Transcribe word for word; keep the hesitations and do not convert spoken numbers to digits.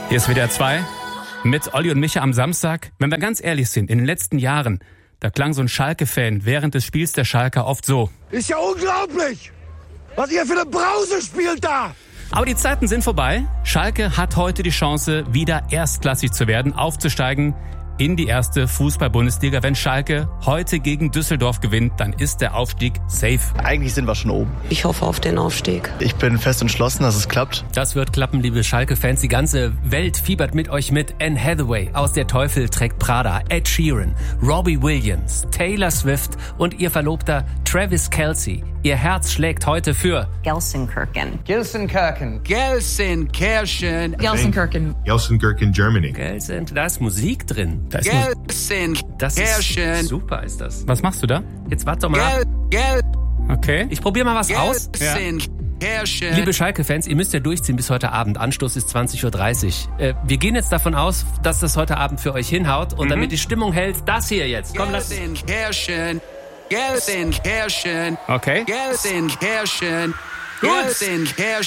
Hier ist W D R zwei mit Olli und Micha am Samstag. Wenn wir ganz ehrlich sind, in den letzten Jahren, da klang so ein Schalke-Fan während des Spiels der Schalker oft so. Ist ja unglaublich, was ihr für eine Brause spielt da. Aber die Zeiten sind vorbei. Schalke hat heute die Chance, wieder erstklassig zu werden, aufzusteigen in die erste Fußball-Bundesliga. Wenn Schalke heute gegen Düsseldorf gewinnt, dann ist der Aufstieg safe. Eigentlich sind wir schon oben. Ich hoffe auf den Aufstieg. Ich bin fest entschlossen, dass es klappt. Das wird klappen, liebe Schalke-Fans. Die ganze Welt fiebert mit euch mit. Anne Hathaway aus Der Teufel trägt Prada, Ed Sheeran, Robbie Williams, Taylor Swift und ihr Verlobter Travis Kelce. Ihr Herz schlägt heute für Gelsenkirchen. Gelsenkirchen. Gelsenkirchen. Gelsenkirchen. Gelsenkirchen, Germany. Gelsen, da ist Musik drin. Da ist Gelsenkirchen. Das ist super, ist das. Was machst du da? Jetzt warte doch mal ab. Gel, Okay. Ich probiere mal was aus. Gelsenkirchen. Liebe Schalke-Fans, ihr müsst ja durchziehen bis heute Abend. Anstoß ist zwanzig Uhr dreißig. Äh, wir gehen jetzt davon aus, dass das heute Abend für euch hinhaut. Und mhm. damit die Stimmung hält, das hier jetzt. Komm, lass... Gelsenkirchen. Gelsenkirchen. Okay. Gelsenkirchen. Gelsenkirchen.